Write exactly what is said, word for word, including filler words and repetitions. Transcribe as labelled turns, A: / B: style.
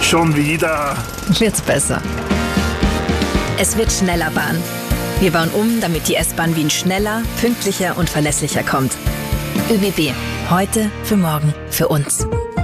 A: Schon wieder.
B: Wird's besser. Es wird schneller Bahn. Wir bauen um, damit die S-Bahn Wien schneller, pünktlicher und verlässlicher kommt. ÖBB. Heute für morgen für uns.